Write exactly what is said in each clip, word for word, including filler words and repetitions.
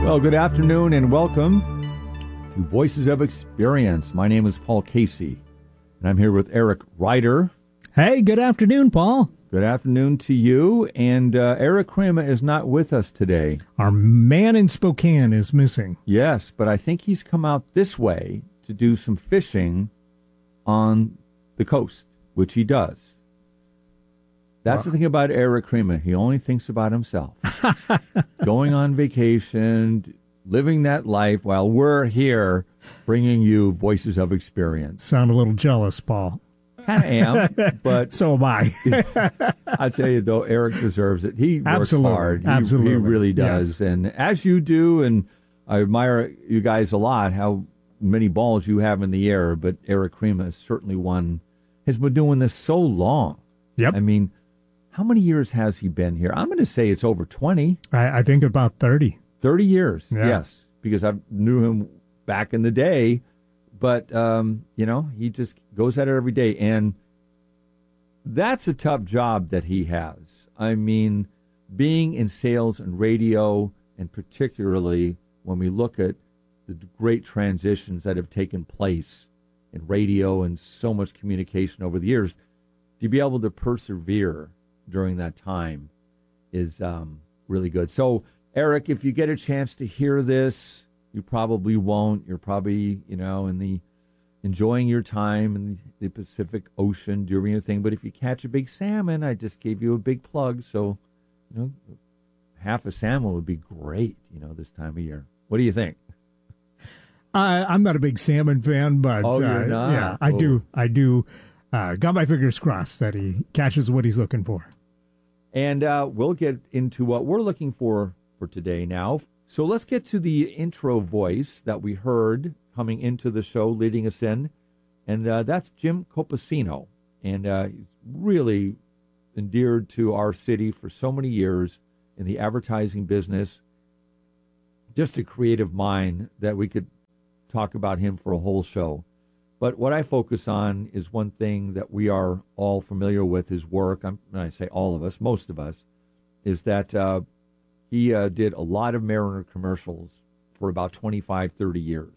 Well, good afternoon and welcome to Voices of Experience. My name is Paul Casey, and I'm here with Eric Ryder. Hey, good afternoon, Paul. Good afternoon to you. And uh, Eric Crema is not with us today. Our man in Spokane is missing. Yes, but I think he's come out this way to do some fishing on the coast, which he does. That's wow. the thing about Eric Crema. He only thinks about himself. Going on vacation, living that life while we're here bringing you Voices of Experience. Sound a little jealous, Paul. Kind of am, but so am I. I tell you, though, Eric deserves it. He works Absolutely. hard. He, Absolutely. he really does. Yes. And as you do, and I admire you guys a lot, how many balls you have in the air, but Eric Crema is certainly one, has been doing this so long. Yep. I mean, how many years has he been here? I'm going to say it's over twenty. I, I think about thirty. thirty years, yeah. yes, because I knew him back in the day. But, um, you know, he just goes at it every day. And that's a tough job that he has. I mean, being in sales and radio, and particularly when we look at the great transitions that have taken place in radio and so much communication over the years, to be able to persevere during that time is um, really good. So, Eric, if you get a chance to hear this, you probably won't. You're probably, you know, in the enjoying your time in the Pacific Ocean doing your thing. But if you catch a big salmon, I just gave you a big plug. So, you know, half a salmon would be great, you know, this time of year. What do you think? Uh, I'm not a big salmon fan, but oh, you're uh, not? yeah, I oh. do. I do. Uh, got my fingers crossed that he catches what he's looking for. And uh, we'll get into what we're looking for for today now. So let's get to the intro voice that we heard coming into the show, leading us in. And uh, that's Jim Copacino. And uh, he's really endeared to our city for so many years in the advertising business. Just a creative mind that we could talk about him for a whole show. But what I focus on is one thing that we are all familiar with, his work. I'm, when I say all of us, most of us, is that uh, he uh, did a lot of Mariner commercials for about twenty-five, thirty years.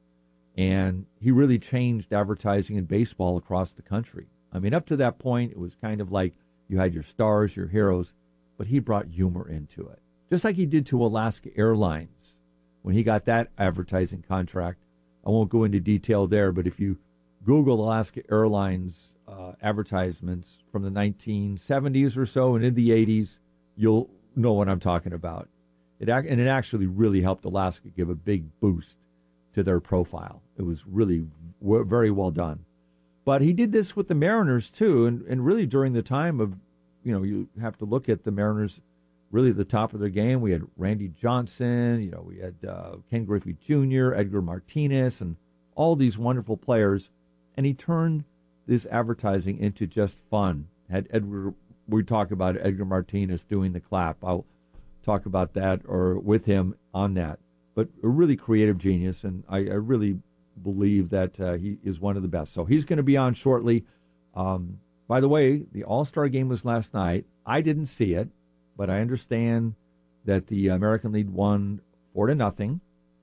And he really changed advertising in baseball across the country. I mean, up to that point, it was kind of like you had your stars, your heroes, but he brought humor into it. Just like he did to Alaska Airlines when he got that advertising contract. I won't go into detail there, but if you Google Alaska Airlines uh, advertisements from the nineteen seventies or so and in the eighties, you'll know what I'm talking about. It And it actually really helped Alaska give a big boost to their profile. It was really w- very well done. But he did this with the Mariners, too, and, and really during the time of, you know, you have to look at the Mariners really at the top of their game. We had Randy Johnson, you know, we had uh, Ken Griffey Junior, Edgar Martinez, and all these wonderful players. And he turned this advertising into just fun. Had Edgar, we talk about Edgar Martinez doing the clap. I'll talk about that or with him on that. But a really creative genius, and I, I really believe that uh, he is one of the best. So he's going to be on shortly. Um, by the way, the All-Star game was last night. I didn't see it. But I understand that the American League won four to nothing.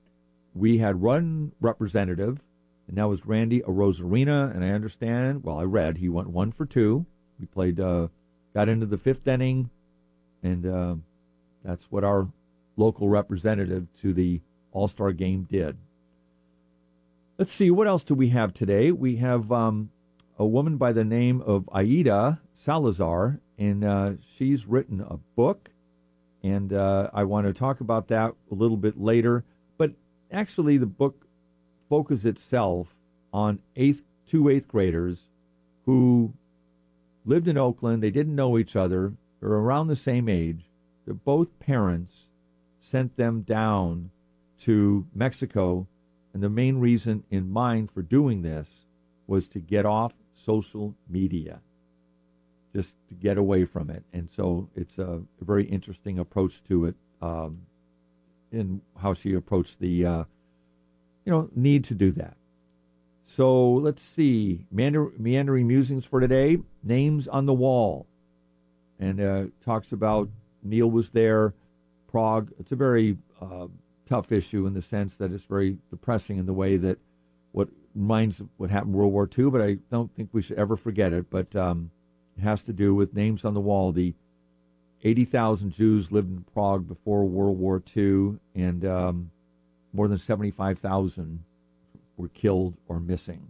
We had one representative, and that was Randy Arozarena. And I understand, well, I read he went one for two. We played, uh, got into the fifth inning, and uh, that's what our local representative to the All-Star game did. Let's see, what else do we have today? We have um, a woman by the name of Aida Salazar. And uh, she's written a book, and uh, I want to talk about that a little bit later. But actually, the book focuses itself on eighth, two eighth graders who lived in Oakland. They didn't know each other. They're around the same age. They're both parents sent them down to Mexico, and the main reason in mind for doing this was to get off social media. Just to get away from it. And so it's a, a very interesting approach to it um, in how she approached the, uh, you know, need to do that. So let's see. Meander- Meandering Musings for today, Names on the Wall. And uh, talks about Neil was there, Prague. It's a very uh, tough issue in the sense that it's very depressing in the way that what reminds of what happened in World War Two, but I don't think we should ever forget it. But um, it has to do with names on the wall. The eighty thousand Jews lived in Prague before World War Two, and um, more than seventy-five thousand were killed or missing.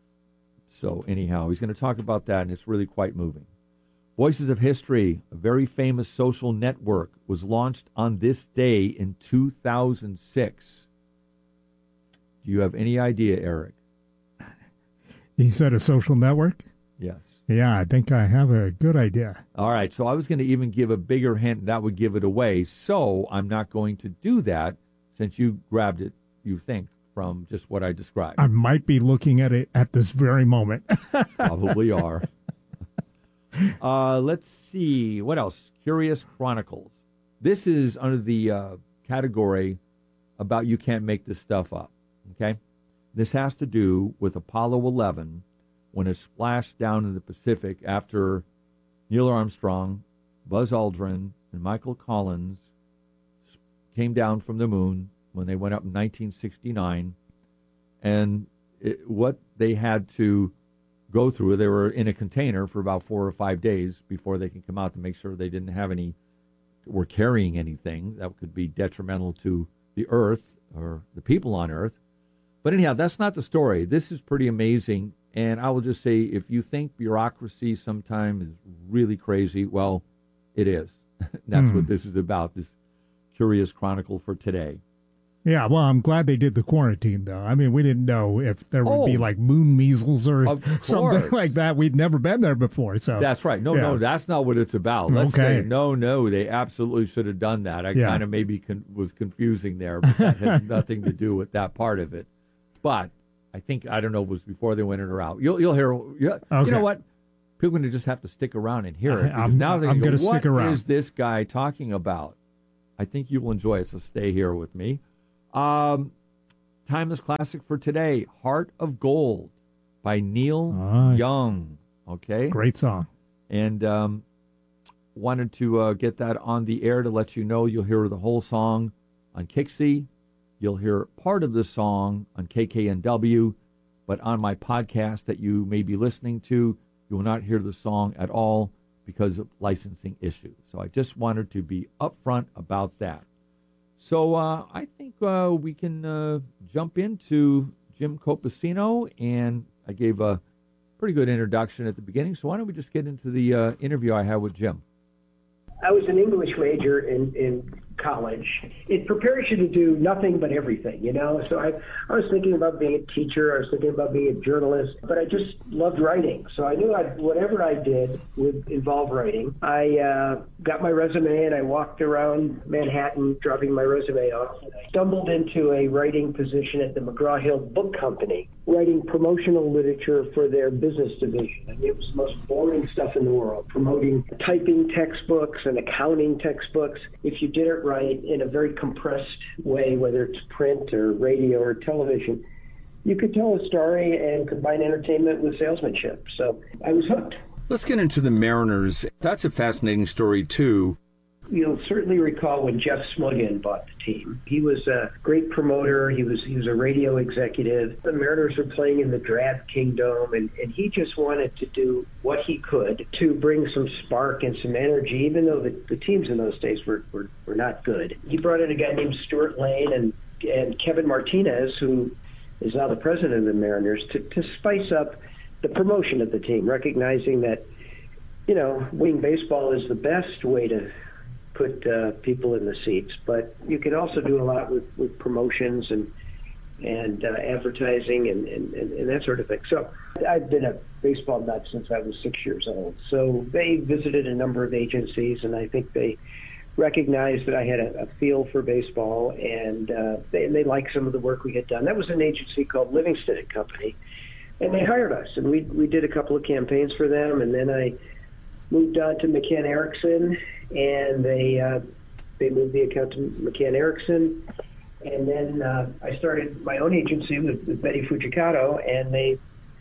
So anyhow, he's going to talk about that, and it's really quite moving. Voices of History, a very famous social network, was launched on this day in two thousand six. Do you have any idea, Eric? You said a social network? Yes. Yeah, I think I have a good idea. All right, so I was going to even give a bigger hint. That would give it away. So I'm not going to do that since you grabbed it, you think, from just what I described. I might be looking at it at this very moment. Probably are. uh, let's see. What else? Curious Chronicles. This is under the uh, category about you can't make this stuff up. Okay? This has to do with Apollo eleven when it splashed down in the Pacific after Neil Armstrong, Buzz Aldrin, and Michael Collins came down from the moon when they went up in nineteen sixty-nine. And it, what they had to go through, they were in a container for about four or five days before they can come out to make sure they didn't have any, were carrying anything that could be detrimental to the Earth or the people on Earth. But anyhow, that's not the story. This is pretty amazing. And I will just say, if you think bureaucracy sometimes is really crazy, well, it is. That's mm. what this is about, this Curious Chronicle for today. Yeah, well, I'm glad they did the quarantine, though. I mean, we didn't know if there would oh, be like moon measles or something like that. We'd never been there before. So that's right. No, yeah. no, that's not what it's about. Let's okay. say, no, no, they absolutely should have done that. I yeah. kind of maybe con- was confusing there, but that had nothing to do with that part of it. But I think, I don't know, it was before they went in or out. You'll, you'll hear, you'll, okay. you know what? People are going to just have to stick around and hear it. I'm, now they're I'm going to stick around. What is this guy talking about? I think you will enjoy it, so stay here with me. Um, timeless classic for today, Heart of Gold by Neil uh, Young. Okay. Great song. And um, wanted to uh, get that on the air to let you know you'll hear the whole song on Kixie. You'll hear part of the song on K K N W, but on my podcast that you may be listening to, you will not hear the song at all because of licensing issues. So I just wanted to be upfront about that. So uh, I think uh, we can uh, jump into Jim Copacino, and I gave a pretty good introduction at the beginning. So why don't we just get into the uh, interview I had with Jim? I was an English major in, in college. It prepares you to do nothing but everything, you know? So I, I was thinking about being a teacher. I was thinking about being a journalist, but I just loved writing. So I knew I'd, whatever I did would involve writing. I uh, got my resume and I walked around Manhattan dropping my resume off. And I stumbled into a writing position at the McGraw-Hill Book Company, writing promotional literature for their business division. I mean, it was the most boring stuff in the world, promoting typing textbooks and accounting textbooks. If you did it right in a very compressed way, whether it's print or radio or television, you could tell a story and combine entertainment with salesmanship. So I was hooked. Let's get into the Mariners. That's a fascinating story, too. You'll certainly recall when Jeff Smugin bought the team. He was a great promoter. He was he was a radio executive. The Mariners were playing in the Draft Kingdom, and, and he just wanted to do what he could to bring some spark and some energy, even though the, the teams in those days were, were, were not good. He brought in a guy named Stuart Lane and, and Kevin Martinez, who is now the president of the Mariners, to, to spice up the promotion of the team, recognizing that, you know, winning baseball is the best way to put uh, people in the seats, but you can also do a lot with, with promotions and and uh, advertising and, and, and that sort of thing. So I've been a baseball nut since I was six years old. So they visited a number of agencies, and I think they recognized that I had a, a feel for baseball, and uh, they, they liked some of the work we had done. That was an agency called Livingston and Company, and they hired us, and we we did a couple of campaigns for them, and then I moved on to McCann Erickson, and they uh, they moved the account to McCann Erickson, and then uh, I started my own agency with, with Betty Fujikato, and they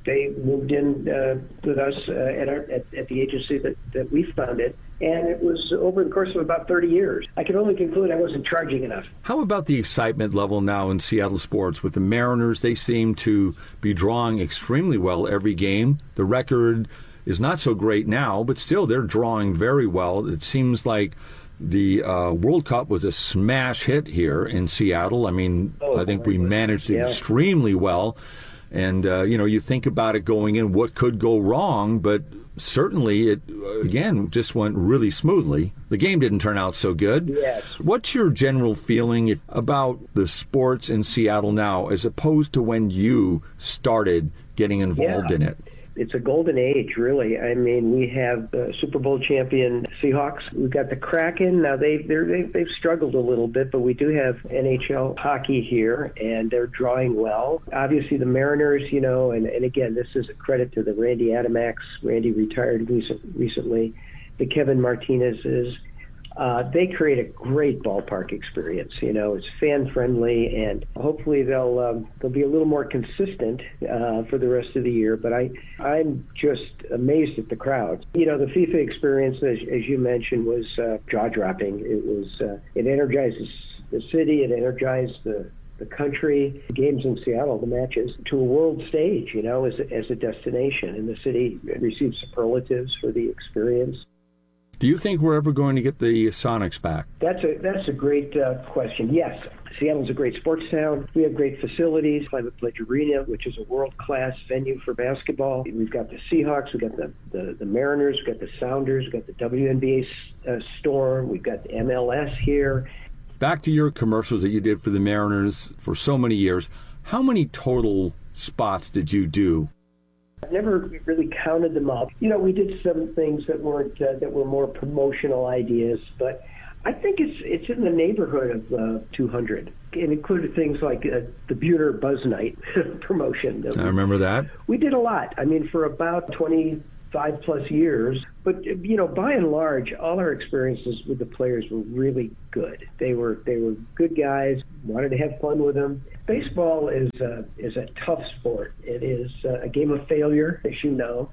they moved in uh, with us uh, at, our, at, at the agency that, that we founded. And it was over the course of about thirty years. I can only conclude I wasn't charging enough. How about the excitement level now in Seattle sports with the Mariners? They seem to be drawing extremely well every game. The record is not so great now, but still they're drawing very well. It seems like the uh, World Cup was a smash hit here in Seattle. I mean, oh, I think we managed it yeah. extremely well. And, uh, you know, you think about it going in, what could go wrong, but certainly it, again, just went really smoothly. The game didn't turn out so good. Yes. What's your general feeling about the sports in Seattle now as opposed to when you started getting involved yeah. in it? It's a golden age, really. I mean, we have the Super Bowl champion Seahawks. We've got the Kraken. Now, they've, they're, they've, they've struggled a little bit, but we do have N H L hockey here, and they're drawing well. Obviously, the Mariners, you know, and, and again, this is a credit to the Randy Adamax. Randy retired recent, recently. The Kevin Martinez's. Uh, they create a great ballpark experience. You know, it's fan-friendly, and hopefully they'll um, they'll be a little more consistent uh, for the rest of the year. But I I'm just amazed at the crowd. You know, the FIFA experience, as, as you mentioned, was uh, jaw-dropping. It was uh, it energizes the city. It energized the the country. The games in Seattle, the matches, to a world stage. You know, as a, as a destination, and the city received superlatives for the experience. Do you think we're ever going to get the Sonics back? That's a that's a great uh, question. Yes, Seattle's a great sports town. We have great facilities. Climate Pledge Arena, which is a world-class venue for basketball. We've got the Seahawks. We've got the, the, the Mariners. We've got the Sounders. We've got the W N B A uh, Storm. We've got the M L S here. Back to your commercials that you did for the Mariners for so many years. How many total spots did you do? I've never really counted them up. You know, we did some things that weren't uh, that were more promotional ideas, but I think it's it's in the neighborhood of uh, two hundred. It included things like uh, the Buter Buzz Night promotion. That I we, remember that. We did a lot. I mean, for about twenty-five plus years. But you know, by and large, all our experiences with the players were really good. They were they were good guys. Wanted to have fun with them. Baseball is a, is a tough sport. It is uh, a game of failure, as you know.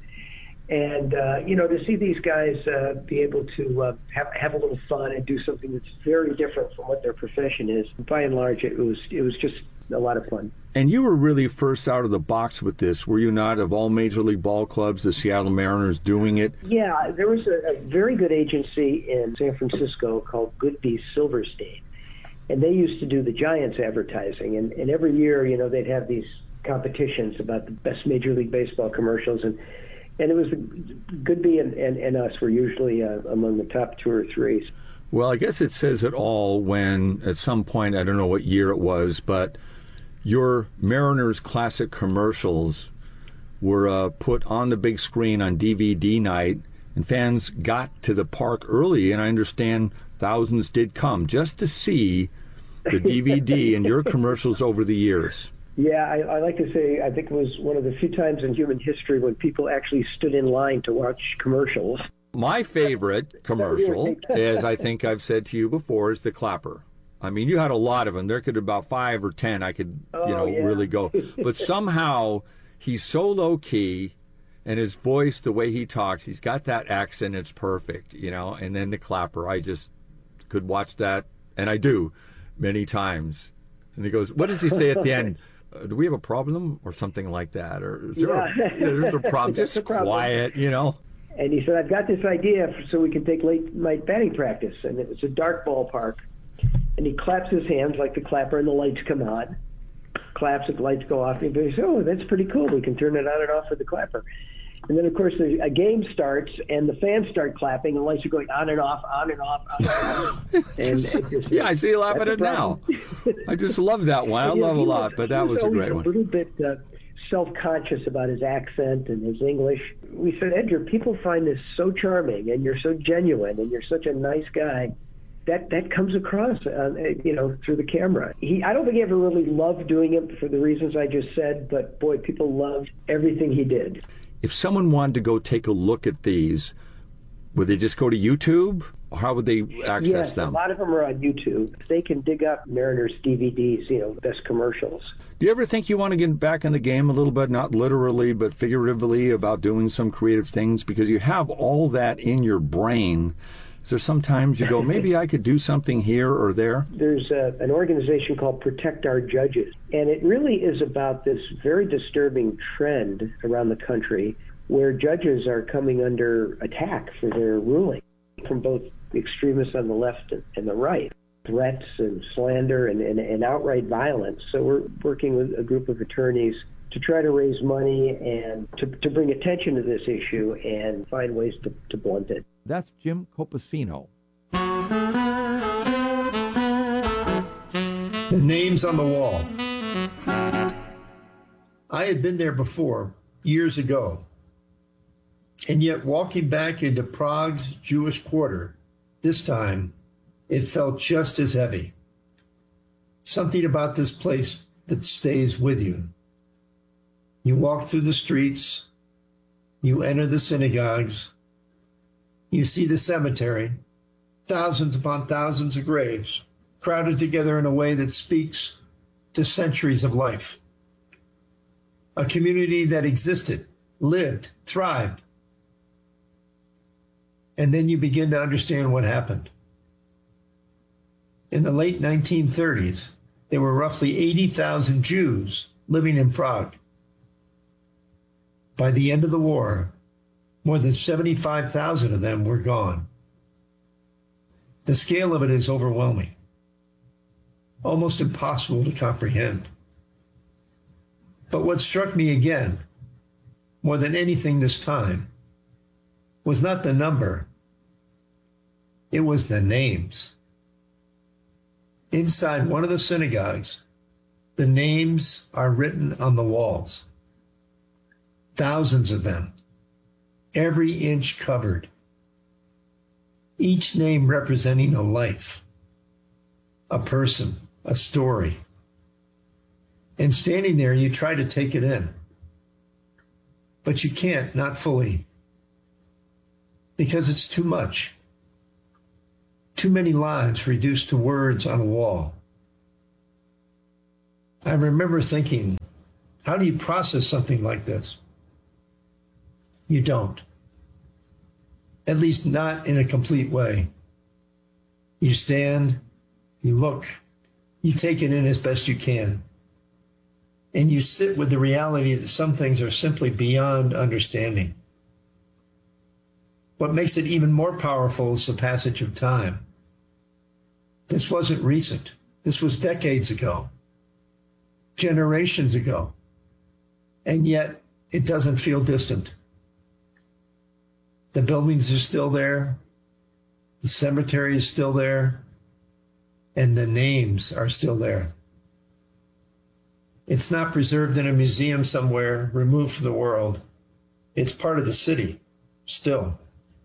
And, uh, you know, to see these guys uh, be able to uh, have, have a little fun and do something that's very different from what their profession is, by and large, it was it was just a lot of fun. And you were really first out of the box with this, were you not, of all Major League ball clubs, the Seattle Mariners doing it? Yeah, there was a, a very good agency in San Francisco called Goodby Silverstein. And they used to do the Giants advertising. And, and every year, you know, they'd have these competitions about the best Major League Baseball commercials. And and it was Goodby and, and, and us were usually uh, among the top two or three. Well, I guess it says it all when at some point, I don't know what year it was, but your Mariners classic commercials were uh, put on the big screen on D V D night, and fans got to the park early, and I understand thousands did come just to see the D V D and your commercials over the years. Yeah, I, I like to say I think it was one of the few times in human history when people actually stood in line to watch commercials. My favorite commercial, as I think I've said to you before, is the clapper. I mean, you had a lot of them. There could be about five or ten I could, oh, you know, yeah. really go. But somehow he's so low-key, and his voice, the way he talks, he's got that accent, it's perfect, you know. And then the clapper, I just could watch that, and I do, many times. And he goes, what does he say at the end? Uh, do we have a problem or something like that? Or is there yeah. a, there's a problem? Just a problem. Quiet, you know. And he said, I've got this idea so we can take late night batting practice. And it was a dark ballpark. And he claps his hands like the clapper, and the lights come on. Claps, and the lights go off. And he says, oh, that's pretty cool. We can turn it on and off with the clapper. And then, of course, a game starts, and the fans start clapping, and the lights are going on and off, on and off, on and off. And just, just, yeah, I see you laughing at it now. I just love that one. I love a lot, but that was, was a great one. A little bit uh, self-conscious about his accent and his English. We said, Edgar, people find this so charming, and you're so genuine, and you're such a nice guy. That that comes across, uh, you know, through the camera. He, I don't think he ever really loved doing it for the reasons I just said, but boy, people loved everything he did. If someone wanted to go take a look at these, would they just go to YouTube? How would they access yes, them? A lot of them are on YouTube. They can dig up Mariners D V Ds, you know, best commercials. Do you ever think you want to get back in the game a little bit, not literally, but figuratively, about doing some creative things? Because you have all that in your brain. Is there sometimes you go, maybe I could do something here or there? There's a, an organization called Protect Our Judges, and it really is about this very disturbing trend around the country where judges are coming under attack for their ruling from both extremists on the left and the right, threats and slander and, and, and outright violence. So we're working with a group of attorneys to try to raise money and to, to bring attention to this issue and find ways to, to blunt it. That's Jim Copacino. The names on the wall. I had been there before, years ago. And yet walking back into Prague's Jewish quarter, this time, it felt just as heavy. Something about this place that stays with you. You walk through the streets, you enter the synagogues, you see the cemetery, thousands upon thousands of graves, crowded together in a way that speaks to centuries of life. A community that existed, lived, thrived. And then you begin to understand what happened. In the late nineteen thirties, there were roughly eighty thousand Jews living in Prague. By the end of the war, more than seventy-five thousand of them were gone. The scale of it is overwhelming, almost impossible to comprehend. But what struck me again, more than anything this time, was not the number, it was the names. Inside one of the synagogues, the names are written on the walls. Thousands of them, every inch covered. Each name representing a life, a person, a story. And standing there, you try to take it in. But you can't, not fully. Because it's too much. Too many lives reduced to words on a wall. I remember thinking, how do you process something like this? You don't. At least not in a complete way. You stand, you look, you take it in as best you can. And you sit with the reality that some things are simply beyond understanding. What makes it even more powerful is the passage of time. This wasn't recent. This was decades ago, generations ago. And yet, it doesn't feel distant. The buildings are still there. The cemetery is still there. And the names are still there. It's not preserved in a museum somewhere, removed from the world. It's part of the city, still.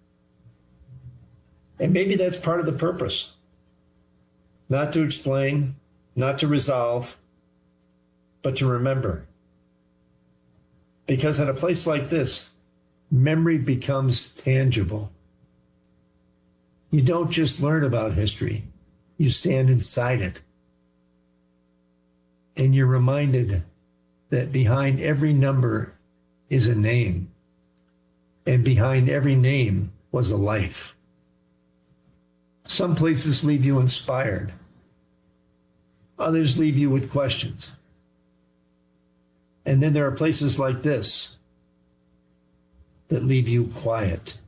And maybe that's part of the purpose. Not to explain, not to resolve, but to remember. Because in a place like this, memory becomes tangible. You don't just learn about history, you stand inside it. And you're reminded that behind every number is a name, and behind every name was a life. Some places leave you inspired. Others leave you with questions. And then there are places like this that leave you quiet.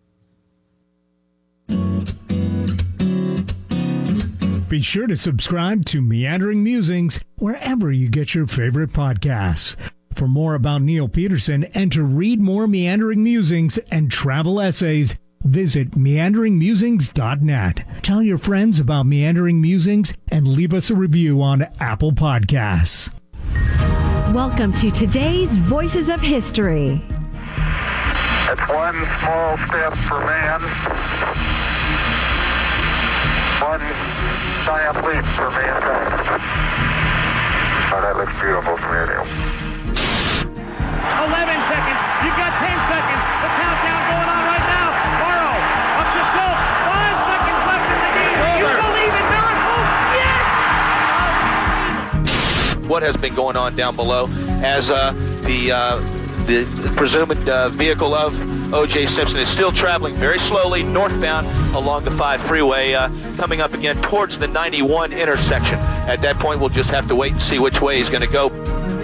Be sure to subscribe to Meandering Musings wherever you get your favorite podcasts. For more about Neil Peterson and to read more Meandering Musings and travel essays, visit meandering musings dot net. Tell your friends about Meandering Musings and leave us a review on Apple Podcasts. Welcome to today's Voices of History. It's one small step for man, one giant leap for mankind. Oh, that looks beautiful to me, Neil. eleven seconds. You've got ten seconds. The countdown going on right now. Morrow up to Schultz. Five seconds. what has been going on down below as uh, the uh, the presumed uh, vehicle of O J. Simpson is still traveling very slowly northbound along the five freeway, uh, coming up again towards the ninety-one intersection. At that point, we'll just have to wait and see which way he's going to go.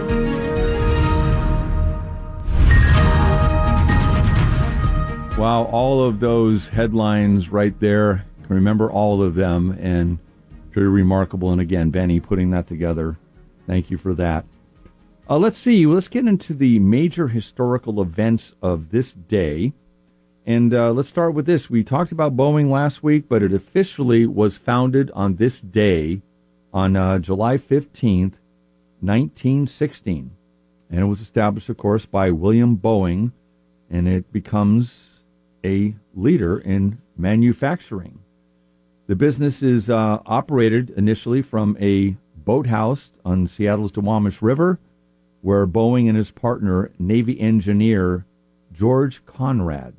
Wow, all of those headlines right there. I can remember all of them, and very remarkable. And again, Benny putting that together. Thank you for that. Uh, let's see. Let's get into the major historical events of this day. And uh, let's start with this. We talked about Boeing last week, but it officially was founded on this day on uh, July fifteenth, nineteen sixteen. And it was established, of course, by William Boeing, and it becomes a leader in manufacturing. The business is uh, operated initially from a boathouse on Seattle's Duwamish River, where Boeing and his partner, Navy engineer George Conrad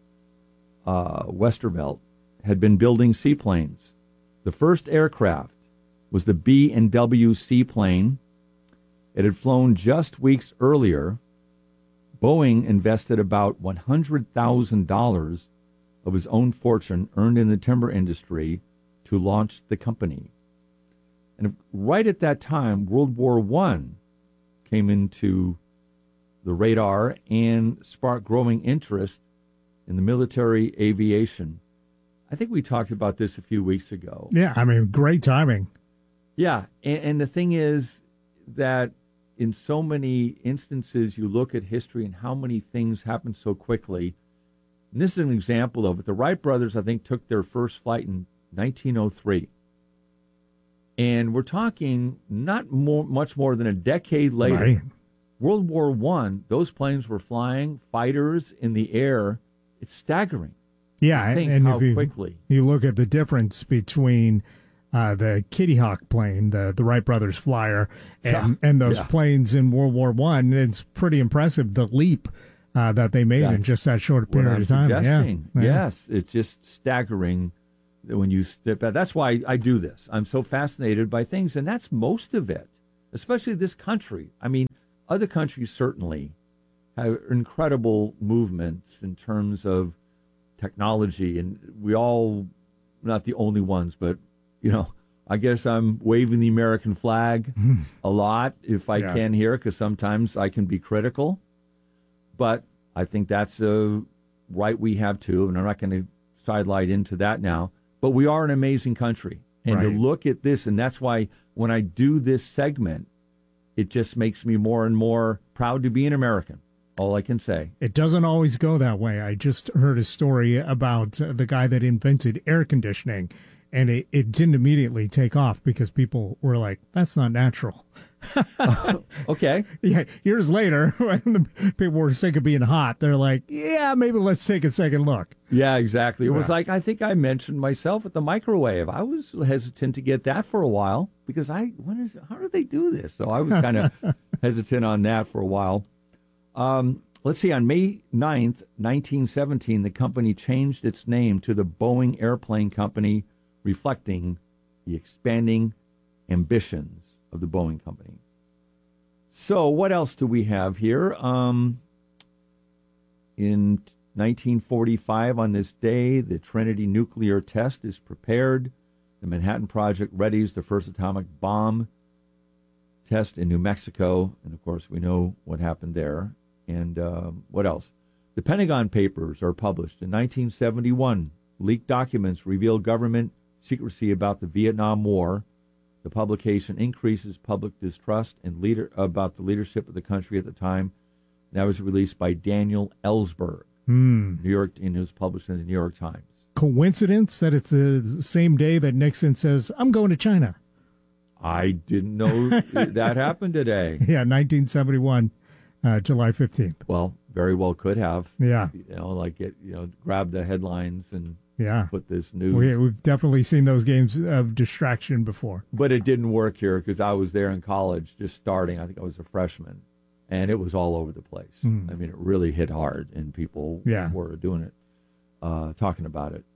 uh, Westervelt, had been building seaplanes. The first aircraft was the B and W seaplane. It had flown just weeks earlier. Boeing invested about one hundred thousand dollars of his own fortune earned in the timber industry to launch the company. And right at that time, World War One came into the radar and sparked growing interest in the military aviation. I think we talked about this a few weeks ago. Yeah, I mean, great timing. Yeah, and, and the thing is that in so many instances, you look at history and how many things happen so quickly. And this is an example of it. The Wright brothers, I think, took their first flight in nineteen oh three. And we're talking not more, much more than a decade later. Right. World War One, those planes were flying, fighters in the air. It's staggering. Yeah, to think and how if you, quickly. you look at the difference between uh, the Kitty Hawk plane, the, the Wright brothers flyer, and, Yeah. and those Yeah. planes in World War One, it's pretty impressive, the leap uh, that they made That's in just that short what period I'm of time. suggesting. Yeah. Yeah. Yes, it's just staggering when you step back. That's why I do this. I'm so fascinated by things, and that's most of it, especially this country. I mean, other countries certainly have incredible movements in terms of technology, and we all, not the only ones, but, you know, I guess I'm waving the American flag a lot if I Yeah. can here, because sometimes I can be critical. But I think that's a right we have too, and I'm not going to sidelight into that now. But we are an amazing country. And to Right. look at this, and that's why when I do this segment, it just makes me more and more proud to be an American. All I can say. It doesn't always go that way. I just heard a story about uh, the guy that invented air conditioning, and it, it didn't immediately take off because people were like, that's not natural. Okay. Yeah, years later, when the people were sick of being hot, they're like, yeah, maybe let's take a second look. Yeah, exactly. It was Yeah. like, I think I mentioned myself at the microwave. I was hesitant to get that for a while because I, what is, how do they do this? So I was kind of hesitant on that for a while. Um, let's see, on May ninth, nineteen seventeen, the company changed its name to the Boeing Airplane Company, reflecting the expanding ambitions of the Boeing Company. So what else do we have here? Um, in nineteen forty-five, on this day, the Trinity nuclear test is prepared. The Manhattan Project readies the first atomic bomb test in New Mexico. And, of course, we know what happened there. And um, what else? The Pentagon Papers are published in nineteen seventy-one. Leaked documents reveal government secrecy about the Vietnam War. The publication increases public distrust and leader about the leadership of the country at the time. That was released by Daniel Ellsberg, Hmm. New York, and it was published in the New York Times. Coincidence that it's the same day that Nixon says, I'm going to China. I didn't know that happened today. Yeah, nineteen seventy-one, uh, July fifteenth. Well, very well could have. Yeah, You know, like it, you know, grab the headlines and yeah. put this news. We, we've definitely seen those games of distraction before. But it didn't work here because I was there in college just starting. I think I was a freshman. And it was all over the place. Mm. I mean, it really hit hard, and people Yeah. were doing it, uh, talking about it.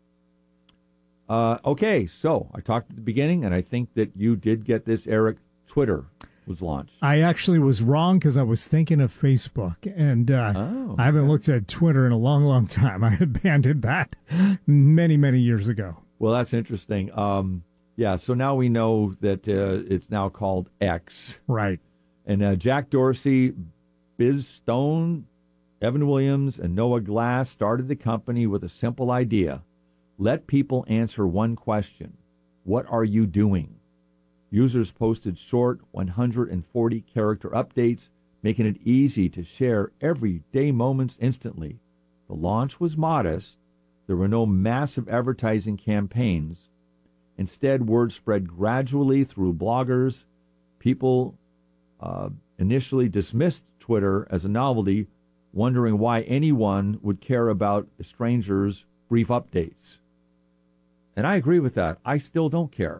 Uh, okay, so I talked at the beginning, and I think that you did get this, Eric, Twitter. was launched. I actually was wrong because I was thinking of Facebook, and uh, Oh, I haven't okay. looked at Twitter in a long, long time. I abandoned that many, many years ago. Well, that's interesting. Um, yeah, so now we know that uh, it's now called X. Right. And uh, Jack Dorsey, Biz Stone, Evan Williams, and Noah Glass started the company with a simple idea. Let people answer one question. What are you doing? Users posted short one hundred forty character updates, making it easy to share everyday moments instantly. The launch was modest. There were no massive advertising campaigns. Instead, word spread gradually through bloggers. People uh, initially dismissed Twitter as a novelty, wondering why anyone would care about a stranger's brief updates. And I agree with that. I still don't care.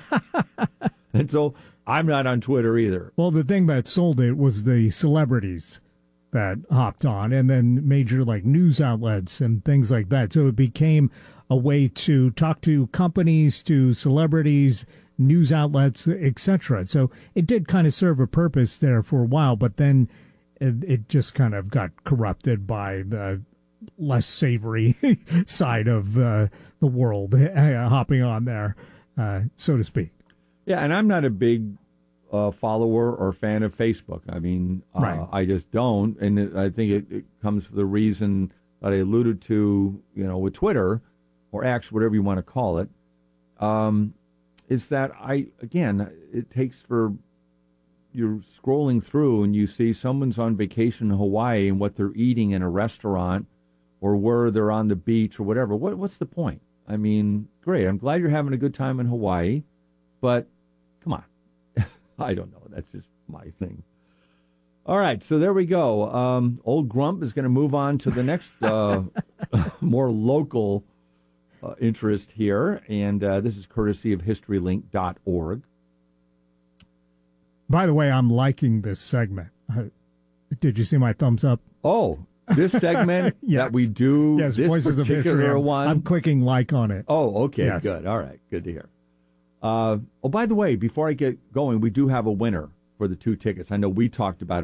And so I'm not on Twitter either. Well, the thing that sold it was the celebrities that hopped on, and then major like news outlets and things like that. So it became a way to talk to companies, to celebrities, news outlets, et cetera. So it did kind of serve a purpose there for a while, but then it, it just kind of got corrupted by the less savory side of uh, the world uh, hopping on there, uh, so to speak. Yeah, and I'm not a big uh, follower or fan of Facebook. I mean, uh, Right. I just don't. And it, I think it, it comes for the reason that I alluded to, you know, with Twitter or X, whatever you want to call it, um, is that I, again, it takes for, you're scrolling through and you see someone's on vacation in Hawaii and what they're eating in a restaurant or where they're on the beach or whatever. What, what's the point? I mean, great. I'm glad you're having a good time in Hawaii, but come on. I don't know. That's just my thing. All right, so there we go. Um, Old Grump is going to move on to the next uh, more local uh, interest here, and uh, this is courtesy of history link dot org. By the way, I'm liking this segment. Uh, did you see my thumbs up? Oh, this segment Yes. that we do, Yes, this Voices of History. particular I'm, one. I'm clicking like on it. Oh, okay, Yes. good. All right, good to hear. Uh, oh, by the way, before I get going, we do have a winner for the two tickets. I know we talked about it.